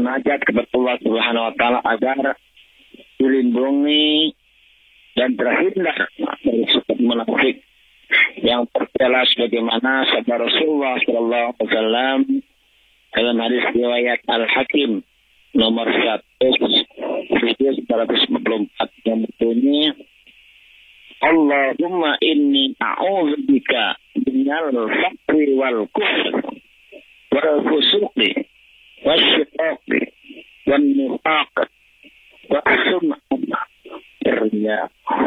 bermunajat kepada Allah Subhanahu wa taala agar dilindungi dan terhindar dari sifat munafik yang tertera sebagaimana sabda Rasulullah sallallahu alaihi wasallam dalam hadis riwayat Al-Hakim nomor 154 yang berbunyi, Allahumma inni a'udzubika minal faqri wal kufri wal fusuqi wasyiqaqi wan nifaq wa sum'ah riya.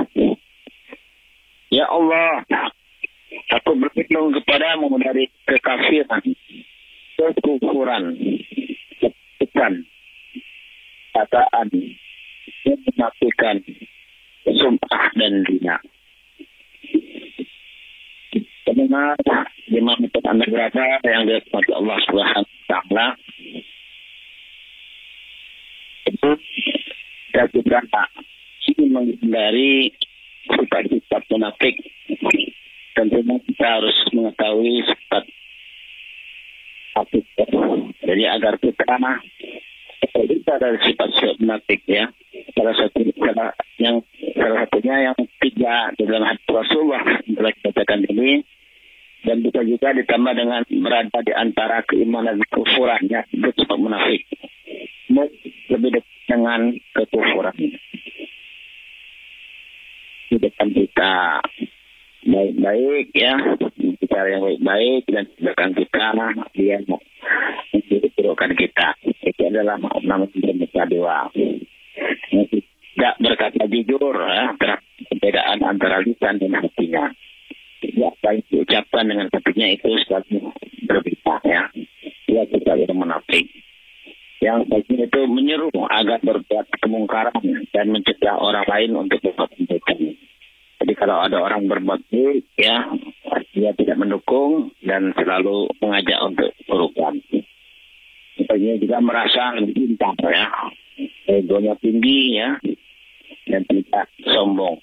Ya Allah, aku berlindung kepadamu dari kekafiran, kekufuran, kekufuran, kataan, menafikan, sumpah dan riya. Pendengar di mana pun Anda berada yang dirahmati Allah Subhanahu wa taala, itu kita ingin menghindari sifat-sifat munafik. Tentunya kita harus mengetahui sifat munafik. Jadi agar kita dari sifat-sifat munafik ya. Salah satunya yang tiga di dalam hadis Rasulullah yang telah dikatakan ini, dan bisa juga ditambah dengan berada di antara keimanan dan kekufurannya, itu sifat munafik. Lebih dekat dengan kekufuran. Di depan kita baik-baik ya, bicara yang baik-baik, dan di belakang kita dia memburuk-burukkan kita. Itu adalah nama mereka dua. Tidak berkata jujur ya, terhadap perbedaan antara lisan dan hatinya. Tidak baik diucapkan dengan hatinya itu selalu berbeda ya. Dia tidak yang munafik. Yang baiknya itu menyeru agar berbuat kemungkaran dan mencegah orang lain untuk berbuat kebaikan. Jadi kalau ada orang berbuat baik ya, dia tidak mendukung dan selalu mengajak untuk keburukan. Sepertinya juga merasa lebih pintar ya, egonya tinggi ya, dan tidak sombong.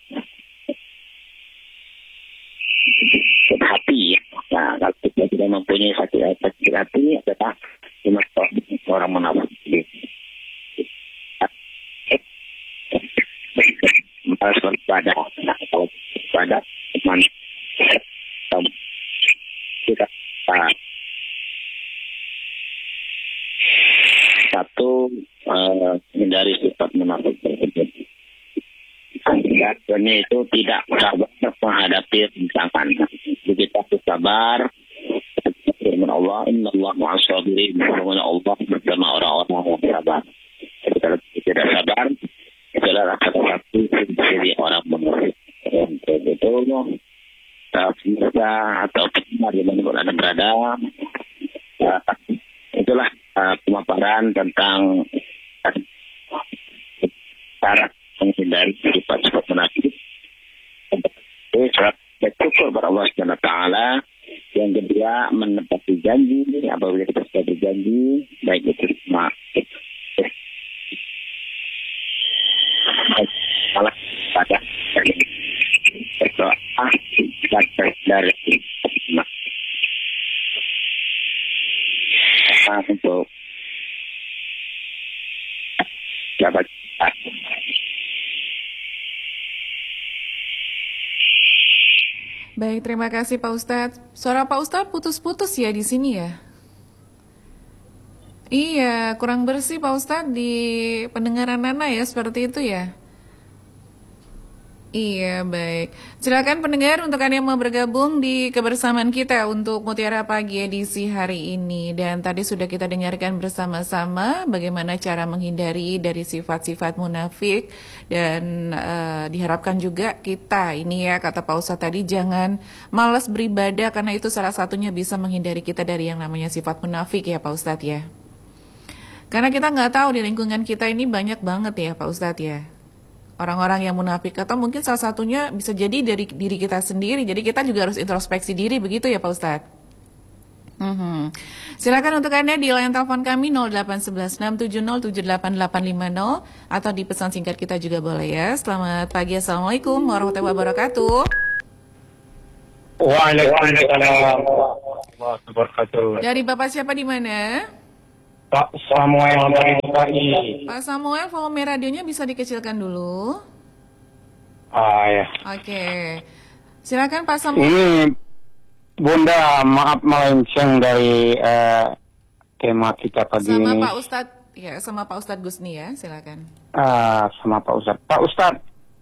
Hati ya. Nah, kalau kita tidak mempunyai sakit hati adalah orang munafik. Harus berpada. Nah, kalau berpada teman kita satu hindari sifat munafik tersebut. Akhirnya itu tidak sabar menghadapi rintangan. Jadi kita harus sabar. Firman Allah, Innallaha ma'as sabirin. Firman Allah bersama orang-orang yang sabar. Jadi kalau tidak sabar, itu adalah satu ciri orang munafik. Untuk itu, pemirsa atau pendengar di mana pun Anda berada, itulah pemaparan tentang cara menghindari sifat-sifat munafik. Bersyukur kepada Allah Subhanahu wa taala. Yang kedua, menepati janji. Apabila kita sudah berjanji, baik itu salah pada berdoa dari untuk dapat. Baik, terima kasih Pak Ustadz. Suara Pak Ustadz putus-putus ya di sini ya? Iya, kurang bersih Pak Ustadz di pendengaran Nana ya, seperti itu ya? Iya, baik. Silakan pendengar untuk Anda yang mau bergabung di kebersamaan kita untuk Mutiara Pagi edisi hari ini. Dan tadi sudah kita dengarkan bersama-sama bagaimana cara menghindari dari sifat-sifat munafik. Dan diharapkan juga kita, ini ya kata Pak Ustadz tadi, jangan malas beribadah karena itu salah satunya bisa menghindari kita dari yang namanya sifat munafik ya Pak Ustadz ya. Karena kita nggak tahu di lingkungan kita ini banyak banget ya Pak Ustadz ya, orang-orang yang munafik, atau mungkin salah satunya bisa jadi dari diri kita sendiri. Jadi kita juga harus introspeksi diri, begitu ya Pak Ustadz? Silakan untuk Anda di line telepon kami 08116707850 atau di pesan singkat kita juga boleh ya. Selamat pagi, Assalamualaikum warahmatullahi wabarakatuh. Waalaikumsalam warahmatullahi wabarakatuh. Dari Bapak siapa di mana? Pak Samuel dari DKI. Pak Samuel, volume radionya bisa dikecilkan dulu. Ya. Oke. Silakan Pak Samuel. Ini Bunda, maaf melenceng dari tema kita pagi Sama ini. Pak Ustadz, ya, sama Pak Ustadz Gusni ya, silakan. Sama Pak Ustadz. Pak Ustadz,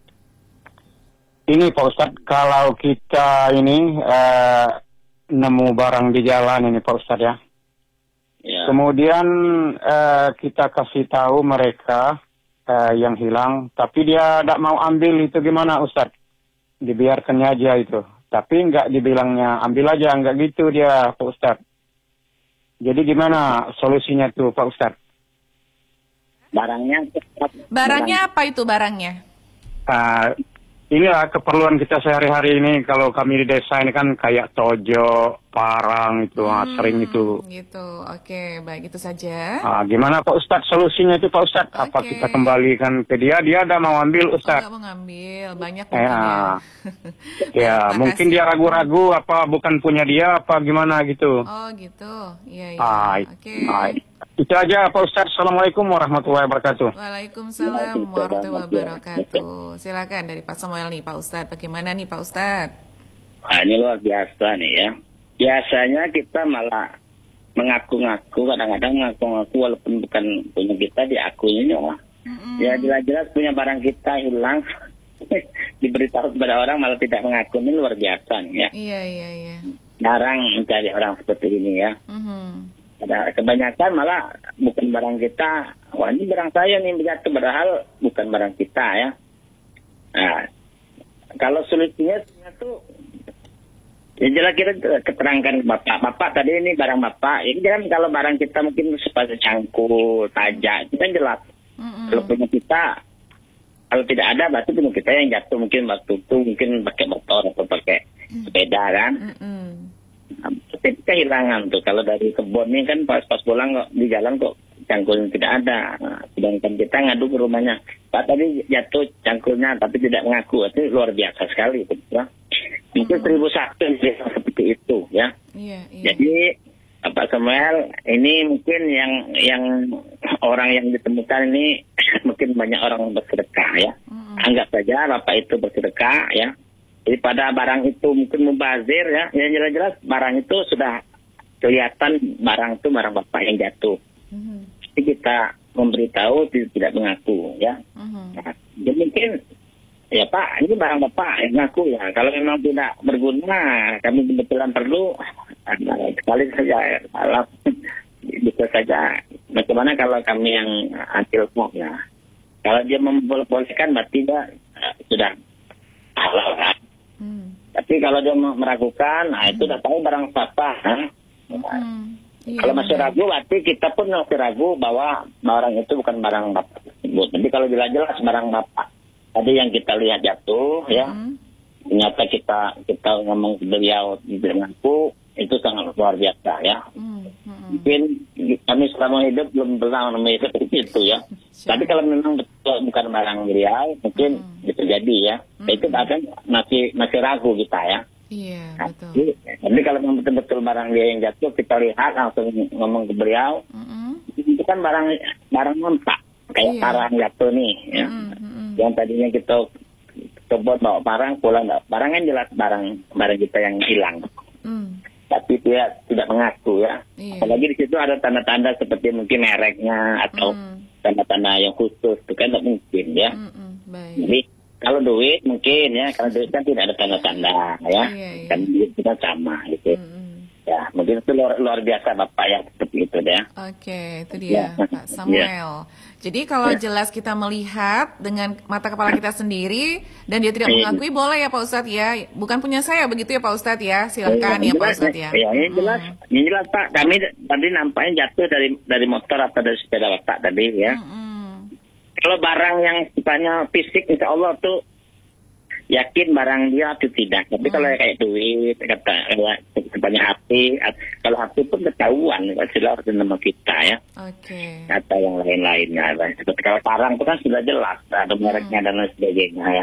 ini Pak Ustadz, kalau kita ini nemu barang di jalan ini Pak Ustadz ya. Ya. Kemudian kita kasih tahu mereka yang hilang, tapi dia tidak mau ambil, itu gimana Ustadz? Dibiarkannya aja itu. Tapi nggak dibilangnya ambil aja, nggak gitu dia Pak Ustadz. Jadi gimana solusinya tuh Pak Ustadz? Barangnya apa itu barangnya? Inilah keperluan kita sehari-hari ini. Kalau kami di desa ini kan kayak tojo, parang itu, sering itu. Gitu, oke, baik itu saja. Gimana Pak Ustadz solusinya itu Pak Ustadz? Apa kita kembalikan ke dia? Dia ada mau ambil Ustadz? Nggak mau ngambil, banyak mungkin ya. Ya, mungkin dia ragu-ragu apa bukan punya dia apa gimana gitu. Oh gitu, iya. Oke. Itu aja Pak Ustadz. Assalamualaikum warahmatullahi wabarakatuh. Waalaikumsalam warahmatullahi wabarakatuh. Silakan dari Pak Samuel nih Pak Ustadz. Bagaimana nih Pak Ustadz? Ini luar biasa nih ya. Biasanya kita malah mengaku-ngaku, kadang-kadang mengaku-ngaku walaupun bukan punya kita, diakuinya. Ya jelas-jelas punya barang kita hilang, diberitahu kepada orang malah tidak mengaku, ini luar biasa nih ya. Iya. Jarang mencari orang seperti ini ya. Kebanyakan malah bukan barang kita, wah ini barang saya nih, jatuh, padahal bukan barang kita ya. Nah, kalau sulitnya tuh, ya jelas kita keterangkan bapak tadi ini barang bapak, ini kan kalau barang kita mungkin sepatu cangkul, tajak, itu kan jelas. Kalau punya kita, kalau tidak ada berarti punya kita yang jatuh, mungkin waktu itu mungkin pakai motor atau pakai sepeda kan. Tapi kehilangan tuh, kalau dari kebun ini kan pas pulang kok di jalan kok cangkulnya tidak ada. Nah, sedangkan kita ngadu ke rumahnya, Pak tadi jatuh cangkulnya tapi tidak mengaku, itu luar biasa sekali ya. Mungkin 1001 seperti itu ya. Iya. Jadi Pak Samuel, ini mungkin yang orang yang ditemukan ini mungkin banyak orang bersedekah ya. Anggap saja Bapak itu bersedekah ya. Jadi pada barang itu mungkin mubazir ya. Yang jelas-jelas barang itu sudah kelihatan barang itu barang Bapak yang jatuh. Jadi kita memberitahu tidak mengaku ya. Nah, jadi mungkin ya Pak, ini barang Bapak yang ngaku ya. Kalau memang tidak berguna, kami kebetulan perlu, sekali saja kalau bisa saja. Bagaimana kalau kami yang anti smoke ya? Kalau dia membolehkan berarti dia sudah halal kan? Tapi kalau dia meragukan, nah itu udah tahu barang Bapak. Kalau masih ragu, berarti kita pun masih ragu bahwa barang itu bukan barang Bapak tersebut. Jadi kalau jelas-jelas barang Bapak tadi yang kita lihat jatuh ya, ternyata kita ngomong ke beliau mengaku, itu sangat luar biasa ya. Mungkin kami selama hidup belum pernah menemui seperti itu ya. Tapi kalau memang betul bukan barang beliau, mungkin bisa jadi ya. Itu bahkan masih ragu kita ya. Iya, betul. Tapi kalau memang betul-betul barang dia yang jatuh, kita lihat langsung ngomong ke beliau. Itu kan barang mentah, kayak parang jatuh nih ya. Yang tadinya kita coba bawa barang, pulang barang kan jelas barang kita yang hilang. Tapi dia tidak mengaku ya. Apalagi di situ ada tanda-tanda seperti mungkin mereknya atau tanda-tanda yang khusus, itu kan tidak mungkin ya. Jadi kalau duit mungkin ya, karena duit kan tidak ada tanda-tanda ya. Kan duit kita sama gitu. Ya, mungkin itu luar biasa Bapak yang seperti itu ya. Oke, itu dia Pak Samuel. Jadi kalau jelas kita melihat dengan mata kepala kita sendiri dan dia tidak mengakui, boleh ya Pak Ustadz ya. Bukan punya saya begitu ya Pak Ustadz ya. Silakan ya Pak Ustadz ya. Ya, ini jelas Pak. Kami tadi nampaknya jatuh dari motor atau dari sepeda Bapak tadi ya. Kalau barang yang sifatnya fisik, insya Allah tuh yakin barang dia atau tidak. Tapi kalau kayak duit, kata sebanyak HP, kalau HP pun ketahuan, sudah harus nama kita ya. Kata yang lain-lainnya. Seperti kalau barang itu kan sudah jelas, ada mereknya dan lain sebagainya ya.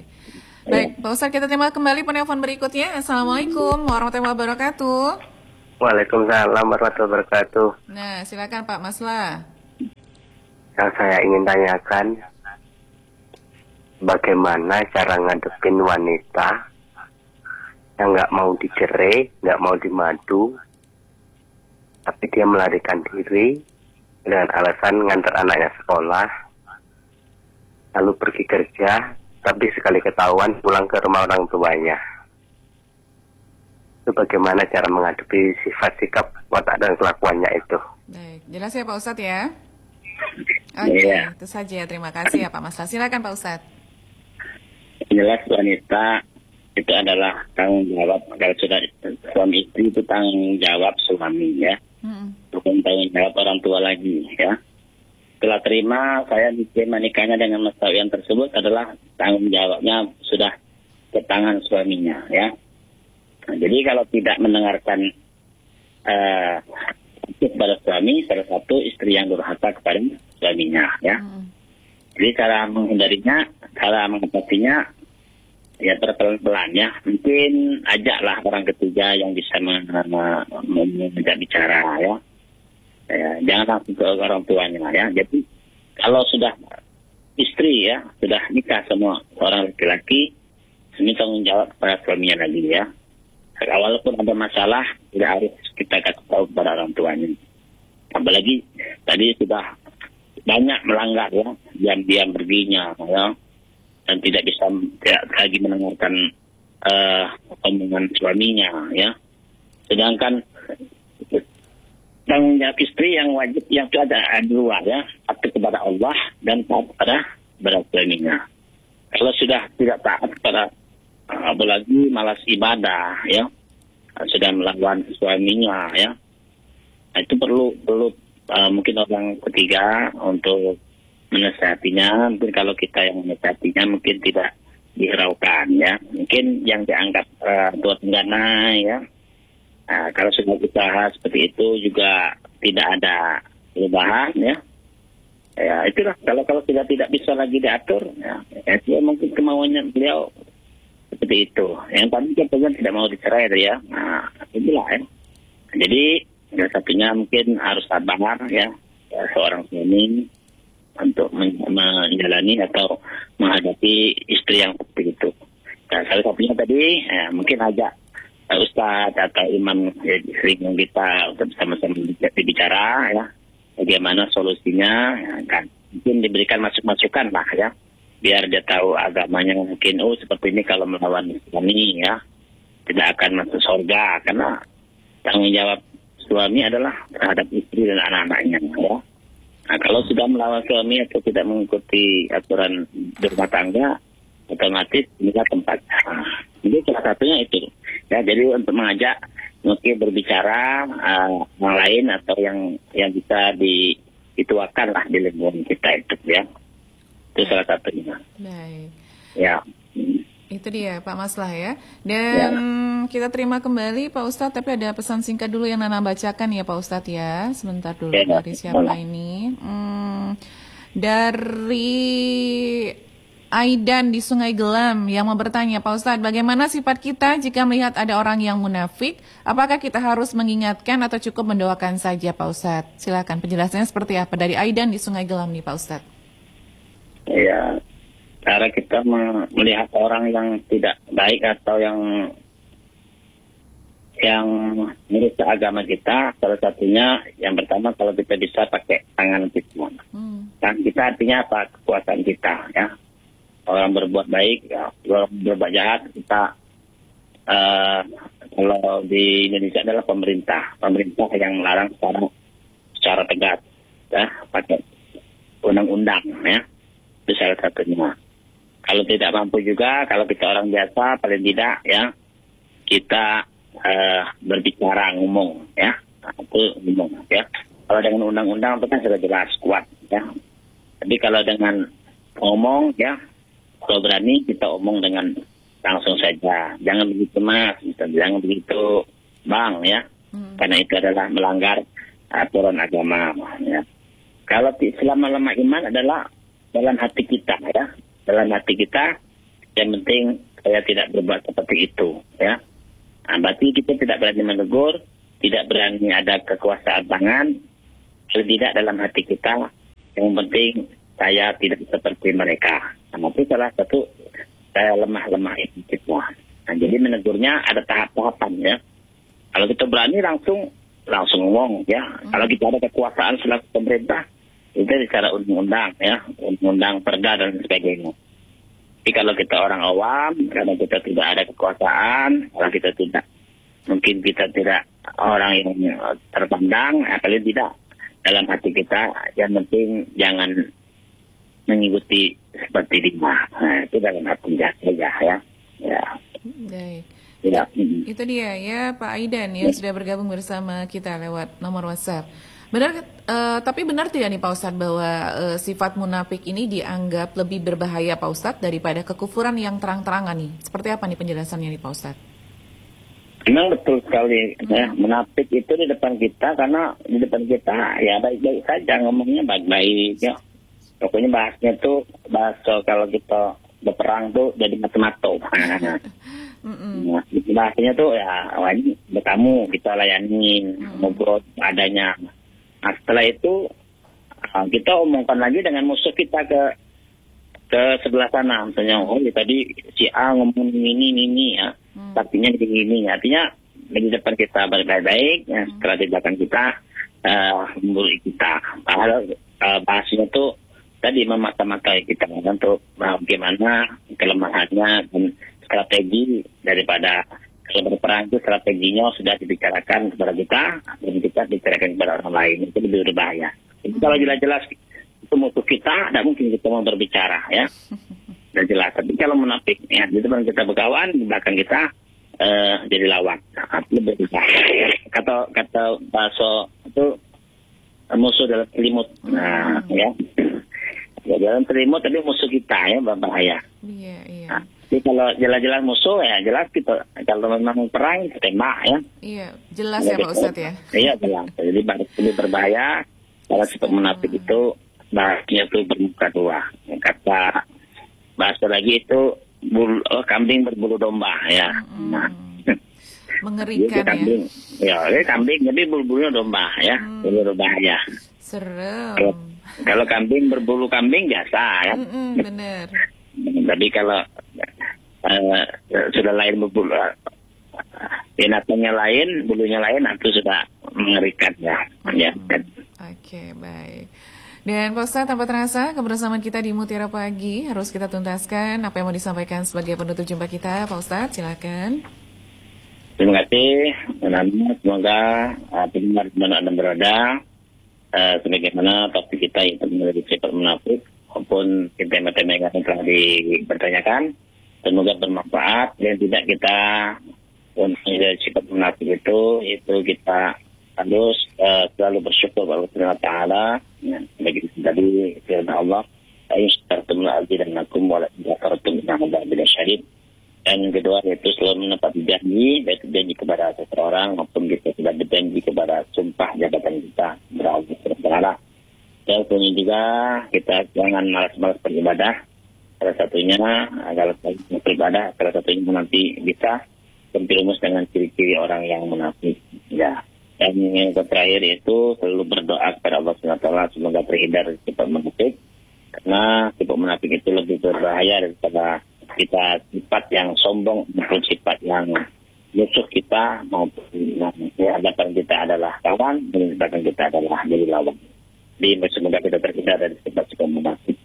Baik, Pak Ustadz, kita terima kembali penelpon berikutnya. Assalamualaikum warahmatullahi wabarakatuh. Waalaikumsalam warahmatullahi wabarakatuh. Nah, silakan Pak Maslah. Yang saya ingin tanyakan, bagaimana cara ngadepin wanita yang nggak mau dicerai, nggak mau dimadu, tapi dia melarikan diri dengan alasan ngantar anaknya sekolah, lalu pergi kerja, tapi sekali ketahuan pulang ke rumah orang tuanya. Itu bagaimana cara menghadapi sifat sikap watak dan kelakuannya itu? Baik, jelas ya Pak Ustadz ya? Oke, itu saja. Terima kasih ya Pak Maslah. Silakan Pak Ustadz. Jelas wanita itu adalah tanggung jawab. Kalau sudah suami istri itu tanggung jawab suami ya. Bukan tanggung jawab orang tua lagi ya. Setelah terima, saya menikahnya dengan Mas Tawian tersebut adalah tanggung jawabnya sudah ke tangan suaminya ya. Nah, jadi kalau tidak mendengarkan kepada suami, salah satu istri yang durhaka kepada suaminya ya. Jadi cara menghindarinya, cara mengatasinya ya pelan-pelan ya. Mungkin ajaklah orang ketiga yang bisa mengajak bicara ya. Jangan langsung ke orang tuanya ya. Jadi kalau sudah istri ya, sudah nikah semua orang laki-laki, ini tanggung jawab kepada suaminya lagi ya. Walaupun ada masalah, tidak harus kita kasih tahu kepada orang tuanya. Apalagi tadi sudah banyak melanggar ya, diam-diam perginya ya, dan tidak bisa lagi mendengarkan omongan suaminya ya. Sedangkan tanggung jawab istri yang wajib yang itu ada dua ya, taat kepada Allah dan taat kepada suaminya. Kalau sudah tidak taat kepada apalagi malas ibadah ya, sudah melawan suaminya ya, nah, itu perlu mungkin orang ketiga untuk menasihatinya. Mungkin kalau kita yang menasihatinya mungkin tidak dihiraukan ya, mungkin yang dianggap tua tenggana ya. Nah, kalau sudah usaha seperti itu juga tidak ada perubahan ya. Ya itulah, kalau tidak bisa lagi diatur ya, itu mungkin kemauannya beliau seperti itu. Yang tadi kan tidak mau dicerai ya. Nah, itulah ya. Jadi yang satunya mungkin harus sabar ya, seorang suami untuk menjalani atau menghadapi istri yang seperti itu. Nah, salah satunya tadi mungkin ajak Ustadz atau imam ya, sering kita untuk sama-sama bicara ya, bagaimana solusinya ya, kan mungkin diberikan masukan lah ya, biar dia tahu agamanya mungkin seperti ini kalau melawan suami ya tidak akan masuk surga, karena tanggung jawab suami adalah terhadap istri dan anak-anaknya ya. Nah, kalau sudah melawan suami atau tidak mengikuti aturan berumah tangga, otomatis inilah tempatnya. Jadi salah satunya itu ya. Jadi untuk mengajak mungkin berbicara yang lain atau yang bisa dituakan lah di lingkungan kita itu ya. Itu salah satunya. Baik. Ya. Itu dia Pak Maslah ya. Dan kita terima kembali Pak Ustadz, tapi ada pesan singkat dulu yang Nana bacakan ya Pak Ustadz ya. Sebentar dulu dari siapa ini. Dari Aidan di Sungai Gelam yang mau bertanya, Pak Ustadz, bagaimana sifat kita jika melihat ada orang yang munafik? Apakah kita harus mengingatkan atau cukup mendoakan saja Pak Ustadz? Silakan penjelasannya seperti apa dari Aidan di Sungai Gelam nih Pak Ustadz. Ya, cara kita melihat orang yang tidak baik atau yang merusak agama kita, salah satunya yang pertama kalau kita bisa pakai tangan kita. Tangan kita artinya apa? Kekuatan kita ya. Orang berbuat baik, ya, orang berbuat jahat, kita kalau di Indonesia adalah pemerintah yang melarang secara tegas, ya, pakai undang-undang, ya, itu salah satunya. Kalau tidak mampu juga, kalau kita orang biasa, paling tidak, ya, kita berbicara ngomong, ya, itu ngomong, ya. Kalau dengan undang-undang itu kan sudah jelas kuat, ya. Tapi kalau dengan ngomong, ya. Kalau berani kita omong dengan langsung saja, jangan begitu mas, jangan begitu bang ya, karena itu adalah melanggar aturan agama ya. Kalau selama-lama iman adalah dalam hati kita ya, dalam hati kita, yang penting saya tidak berbuat seperti itu ya. Nah, berarti kita tidak berani menegur, tidak berani ada kekuasaan tangan, paling tidak dalam hati kita, yang penting saya tidak seperti mereka. Nah, itu salah satu saya lemah itu semua. Nah, jadi menegurnya ada tahap-tahapan ya. Kalau kita berani langsung ngomong ya. Kalau kita ada kekuasaan selaku pemerintah, itu secara undang-undang ya, undang-undang perda dan sebagainya. Tapi kalau kita orang awam, karena kita tidak ada kekuasaan, kalau kita tidak, mungkin kita tidak orang yang terpandang, paling tidak dalam hati kita, yang penting jangan mengikuti seperti Dima. Nah, itu dalam hati saja ya. Ya. Baik. Ya. Itu dia ya Pak Aidan yang sudah bergabung bersama kita lewat nomor WhatsApp. Benar, tapi benar tidak nih Pak Ustadz bahwa sifat munafik ini dianggap lebih berbahaya Pak Ustadz daripada kekufuran yang terang-terangan nih? Seperti apa nih penjelasannya nih Pak Ustadz? Memang betul sekali ya, munafik itu di depan kita, karena di depan kita ya baik-baik saja, ngomongnya baik-baik ya. Pokoknya bahasnya tuh bahasa kalau kita berperang tuh jadi mata-mata. Nah, bahasanya tuh ya wajib bertamu kita layanin, ngobrol adanya. Nah, setelah itu kita omongkan lagi dengan musuh kita ke sebelah sana, misalnya tadi si A ngomong ini ya, artinya begini, artinya di depan kita baik-baik ya, setelah di belakang kita membuli kita. Padahal bahasanya tuh tadi memata-matai kita untuk bagaimana kelemahannya dan strategi daripada kalau berperang itu strateginya sudah dibicarakan kepada kita dan kita bicarakan kepada orang lain, itu lebih berbahaya. Jadi kalau jelas-jelas itu musuh kita, tidak mungkin kita mau berbicara ya, sudah jelas. Tapi kalau munafik ya, di depan kita berkawan, di belakang kita jadi lawan, lebih berbahaya. Kata bahasa itu musuh dalam selimut, nah ya. Ya, dalam selimut tapi musuh kita ya, berbahaya. Iya. Nah, jadi kalau jelas-jelas musuh ya jelas kita, kalau memang perang kita tembak ya. Iya, jelas ya Pak Ustadz ya. Iya jelas. Jadi lebih berbahaya kalau sifat munafik itu bahasanya itu bermuka dua. Kata bahasa lagi itu kambing berbulu domba ya. Nah, mengerikan kambing, ya. Kambing jadi bulu-bulunya domba ya, lebih berbahaya. Serem. Kalau kambing berbulu kambing biasa ya. Benar. Tapi kalau sudah lain berbulu, binatangnya lain, bulunya lain, itu sudah mengerikan ya. Oke, baik. Dan Pak Ustadz, tanpa terasa kebersamaan kita di Mutiara Pagi harus kita tuntaskan. Apa yang mau disampaikan sebagai penutup jumpa kita, Pak Ustadz? Silakan. Terima kasih. Semoga pendengar dimana Anda berada, sebagaimana topik kita yang menjadi sifat munafik maupun tema-tema yang telah dipertanyakan, semoga bermanfaat dan tidak kita menjadi sifat munafik itu kita harus selalu bersyukur kepada Allah Taala. Bagi tadi firman Allah, "Ayyustartum la'azidannakum wa la'azidakartum innallaha bila syadid." Dan yang kedua yaitu selalu menepati janji, baik janji kepada seseorang maupun kita sudah berjanji kepada sumpah jabatan kita beralih bersalah. Dan kemudian juga kita jangan malas-malas beribadah. Salah satunya kalau beribadah, salah satunya nanti bisa terjerumus dengan ciri-ciri orang yang munafik. Ya. Dan yang terakhir yaitu selalu berdoa kepada Allah SWT semoga terhindar dari sifat munafik. Karena sifat munafik itu lebih berbahaya daripada kita sifat yang sombong maupun sifat yang musuh kita maupun hadapan kita adalah kawan dan hadapan kita adalah jadi lawan. Jadi semoga kita terhindar dari sifat-sifat munafik.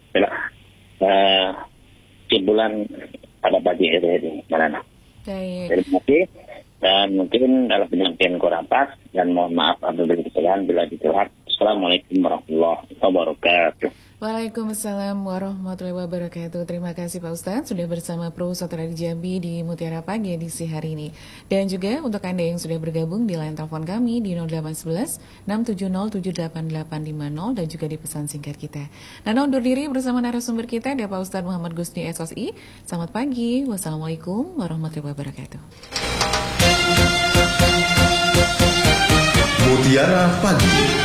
Kesimpulan pada pagi ini, Marana. Terima kasih. Dan mungkin dalam penyampaian kurang pas dan mohon maaf apabila kesalahan bila dituhan. Assalamualaikum warahmatullahi wabarakatuh. Waalaikumsalam warahmatullahi wabarakatuh. Terima kasih Pak Ustadz sudah bersama Pro Saudara di Jambi di Mutiara Pagi edisi hari ini. Dan juga untuk Anda yang sudah bergabung di line telepon kami di 0811 670 78850 dan juga di pesan singkat kita. Nah, undur diri bersama narasumber kita ada Pak Ustadz Muhammad Gusni SSI. Selamat pagi. Wassalamualaikum warahmatullahi wabarakatuh. Mutiara Pagi.